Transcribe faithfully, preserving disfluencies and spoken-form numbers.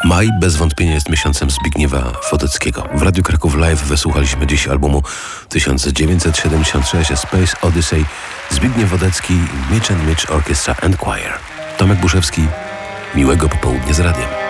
Maj bez wątpienia jest miesiącem Zbigniewa Wodeckiego. W Radiu Kraków Live wysłuchaliśmy dziś albumu tysiąc dziewięćset siedemdziesiąt sześć Space Odyssey, Zbigniew Wodecki, Mitch and Mitch Orchestra and Choir. Tomek Buszewski, miłego popołudnia z radiem.